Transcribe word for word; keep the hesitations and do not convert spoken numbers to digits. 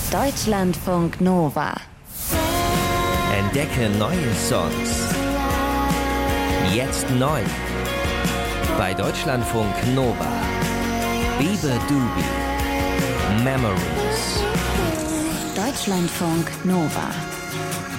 Deutschlandfunk Nova. Entdecke neue Songs. Jetzt neu. Bei Deutschlandfunk Nova. Bebe Doobie. Memories. Deutschlandfunk Nova.